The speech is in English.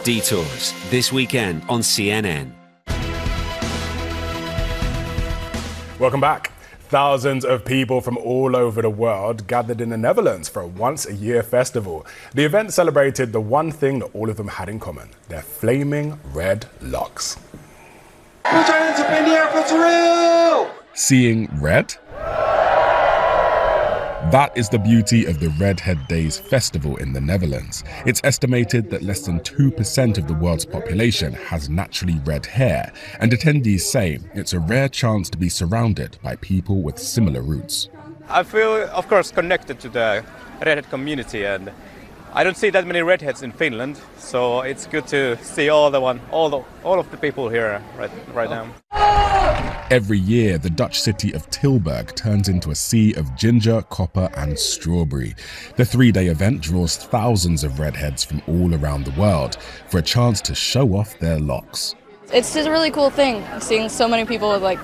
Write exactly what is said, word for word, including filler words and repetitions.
Detours, this weekend on C N N. Welcome back. Thousands of people from all over the world gathered in the Netherlands for a once-a-year festival. The event celebrated the one thing that all of them had in common: their flaming red locks. Put your hands up in the air for real! Seeing red? That is the beauty of the Redhead Days festival in the Netherlands. It's estimated that less than two percent of the world's population has naturally red hair, and attendees say it's a rare chance to be surrounded by people with similar roots. I feel, of course, connected to the redhead community, and I don't see that many redheads in Finland, so it's good to see all the one, all the, all of the people here right, right now. Every year, the Dutch city of Tilburg turns into a sea of ginger, copper and strawberry. The three-day event draws thousands of redheads from all around the world for a chance to show off their locks. It's just a really cool thing, seeing so many people with like